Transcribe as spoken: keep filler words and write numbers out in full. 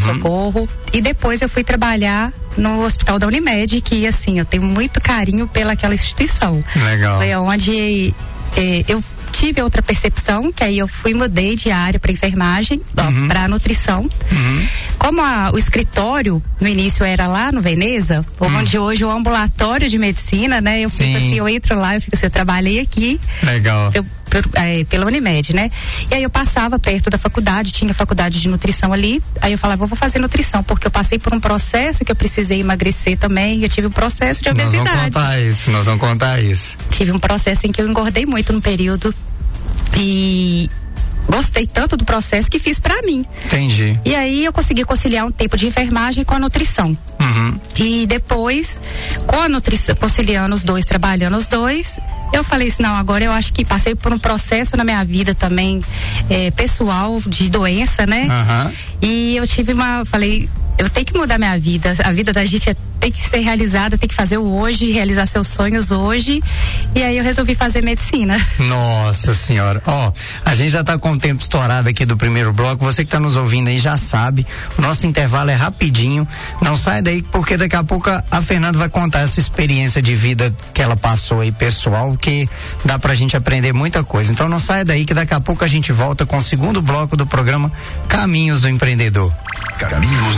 pronto-socorro, e depois eu fui trabalhar no hospital da Unimed, que assim, eu tenho muito carinho pelaquela instituição. Legal. Foi onde eh, eu tive outra percepção, que aí eu fui, mudei de área para enfermagem, uhum. para nutrição. Uhum. Como a, o escritório no início era lá no Veneza, uhum. onde hoje é o ambulatório de medicina, né? Eu Sim. fico assim, eu entro lá, eu fico assim, eu trabalhei aqui. Legal. Eu, por, é, pela Unimed, né? E aí eu passava perto da faculdade, tinha faculdade de nutrição ali, aí eu falava, eu vou fazer nutrição, porque eu passei por um processo que eu precisei emagrecer também, eu tive um processo de obesidade. Nós vamos contar isso, nós vamos contar isso. Tive um processo em que eu engordei muito no período e gostei tanto do processo que fiz pra mim. Entendi. E aí eu consegui conciliar um tempo de enfermagem com a nutrição. Uhum. E depois, com a nutrição, conciliando os dois, trabalhando os dois, eu falei assim, não, agora eu acho que passei por um processo na minha vida também, é, pessoal, de doença, né? Uhum. E eu tive uma, falei, eu tenho que mudar minha vida, a vida da gente é, tem que ser realizada, tem que fazer o hoje, realizar seus sonhos hoje, e aí eu resolvi fazer medicina. Nossa senhora, ó, oh, a gente já tá com o tempo estourado aqui do primeiro bloco, você que tá nos ouvindo aí já sabe, o nosso intervalo é rapidinho, não sai daí porque daqui a pouco a, a Fernanda vai contar essa experiência de vida que ela passou aí pessoal, que dá pra gente aprender muita coisa, então não sai daí que daqui a pouco a gente volta com o segundo bloco do programa Caminhos do Empreendedor. Caminhos